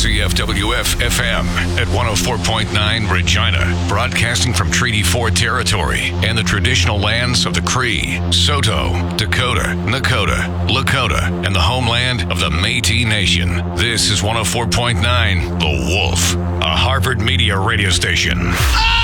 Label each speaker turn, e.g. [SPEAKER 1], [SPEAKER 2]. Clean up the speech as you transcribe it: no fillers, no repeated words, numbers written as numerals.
[SPEAKER 1] CFWF-FM at 104.9 Regina, broadcasting from Treaty 4 territory and the traditional lands of the Cree, Saulteaux, Dakota, Nakota, Lakota, and the homeland of the Métis Nation. This is 104.9 The Wolf, a Harvard Media radio station.